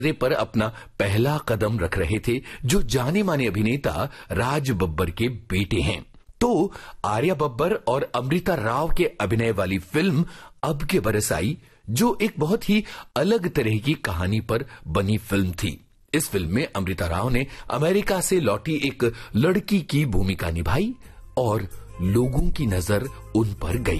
रे पर अपना पहला कदम रख रहे थे, जो जाने माने अभिनेता राज बब्बर के बेटे हैं। तो आर्या बब्बर और अमृता राव के अभिनय वाली फिल्म अब के बरस आई, जो एक बहुत ही अलग तरह की कहानी पर बनी फिल्म थी। इस फिल्म में अमृता राव ने अमेरिका से लौटी एक लड़की की भूमिका निभाई और लोगों की नजर उन पर गई।